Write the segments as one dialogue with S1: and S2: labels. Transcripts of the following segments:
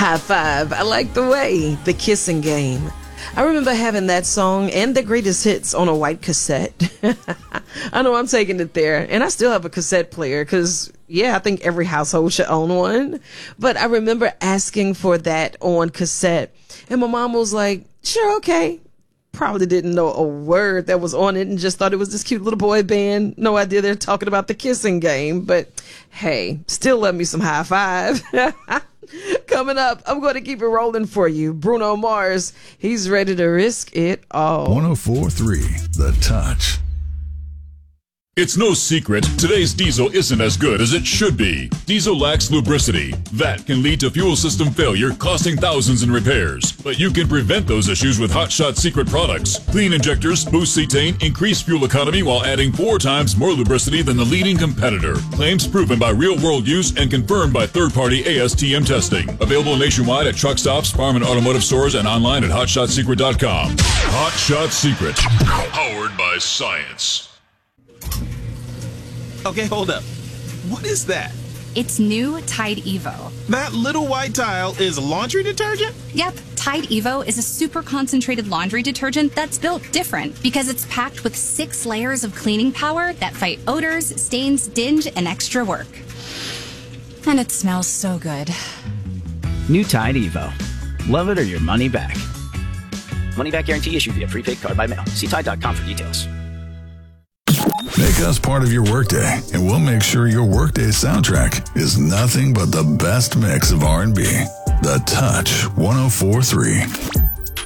S1: High Five. I like the way. The Kissing Game. I remember having that song and the greatest hits on a white cassette. I know I'm taking it there. And I still have a cassette player because, I think every household should own one. But I remember asking for that on cassette. And my mom was like, sure, okay. Probably didn't know a word that was on it and just thought it was this cute little boy band. No idea they're talking about the Kissing Game. But hey, still love me some High Five. Coming up, I'm going to keep it rolling for you. Bruno Mars, he's ready to risk it all.
S2: 104.3 The Touch.
S3: It's no secret, today's diesel isn't as good as it should be. Diesel lacks lubricity. That can lead to fuel system failure, costing thousands in repairs. But you can prevent those issues with Hot Shot Secret products. Clean injectors, boost cetane, increase fuel economy while adding 4 times more lubricity than the leading competitor. Claims proven by real-world use and confirmed by third-party ASTM testing. Available nationwide at truck stops, farm and automotive stores, and online at hotshotsecret.com. Hot Shot Secret. Powered by science.
S4: Okay, hold up. What is that?
S5: It's new Tide Evo.
S4: That little white tile is laundry detergent?
S5: Yep, Tide Evo is a super concentrated laundry detergent that's built different because it's packed with 6 layers of cleaning power that fight odors, stains, dinge, and extra work. And it smells so good.
S6: New Tide Evo. Love it or your money back. Money back guarantee issued via prepaid card by mail. See Tide.com for details.
S2: Make us part of your workday, and we'll make sure your workday soundtrack is nothing but the best mix of R&B. The Touch 104.3.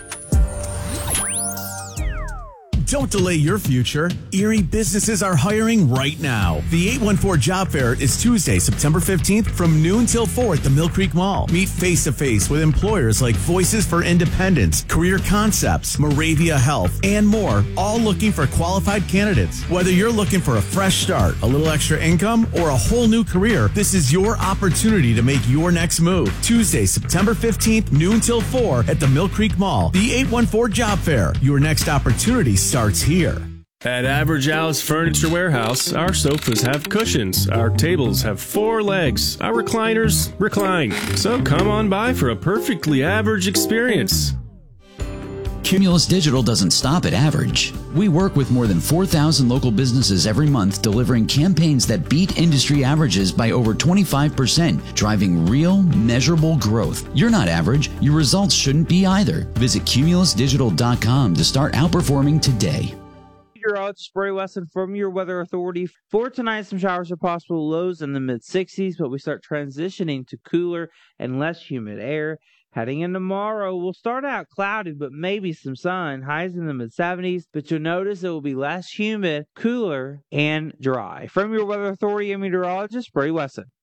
S7: Don't delay your future. Erie businesses are hiring right now. The 814 Job Fair is Tuesday, September 15th from noon till 4 at the Mill Creek Mall. Meet face-to-face with employers like Voices for Independence, Career Concepts, Moravia Health, and more, all looking for qualified candidates. Whether you're looking for a fresh start, a little extra income, or a whole new career, this is your opportunity to make your next move. Tuesday, September 15th, noon till 4 at the Mill Creek Mall. The 814 Job Fair. Your next opportunity starts here.
S8: At Average Al's Furniture Warehouse, our sofas have cushions, our tables have 4 legs, our recliners recline. So come on by for a perfectly average experience.
S9: Cumulus Digital doesn't stop at average. We work with more than 4,000 local businesses every month, delivering campaigns that beat industry averages by over 25%, driving real, measurable growth. You're not average. Your results shouldn't be either. Visit cumulusdigital.com to start outperforming today.
S10: Spray Wesson from your Weather Authority. For tonight, some showers are possible, lows in the mid-60s, but we start transitioning to cooler and less humid air. Heading in tomorrow, we'll start out cloudy, but maybe some sun. Highs in the mid-70s, but you'll notice it will be less humid, cooler, and dry. From your Weather Authority and meteorologist, Spray Wesson.